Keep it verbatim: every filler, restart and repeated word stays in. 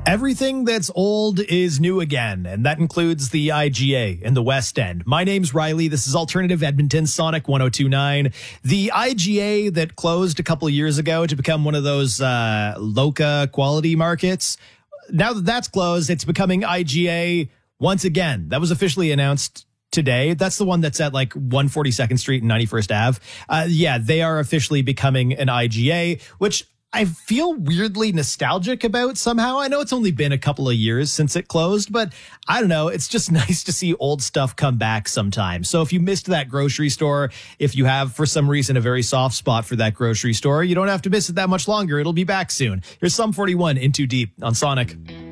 Everything that's old is new again, and that includes the I G A in the West End. My name's Riley. This is Alternative Edmonton, Sonic one oh two point nine. The I G A that closed a couple of years ago to become one of those uh, Loca quality markets, now that that's closed, it's becoming I G A once again. That was officially announced today. That's the one that's at like one forty-second Street and ninety-first Avenue. Uh, yeah, they are officially becoming an I G A, which I feel weirdly nostalgic about somehow. I know it's only been a couple of years since it closed, but I don't know. It's just nice to see old stuff come back sometimes. So if you missed that grocery store, if you have for some reason a very soft spot for that grocery store, you don't have to miss it that much longer. It'll be back soon. Here's Sum forty-one, In Too Deep on Sonic.